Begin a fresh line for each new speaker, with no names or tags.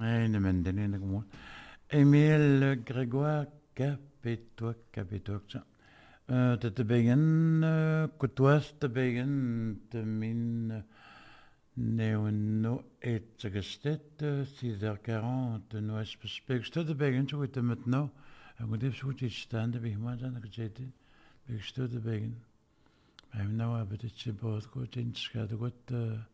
Eine Mendene Nagmo. Emile Grégoire Capetois. Tatabegan, Cotois, Tabegan, Tamin, Neono, et Tagastet, 6h40, Noël Spec, Tatabegan, tu étais maintenant. Je vais vous dire, je stand avec moi dans la j'étais. Je suis Tabegan. I'm now a bit of a boat, go to Inskadgot.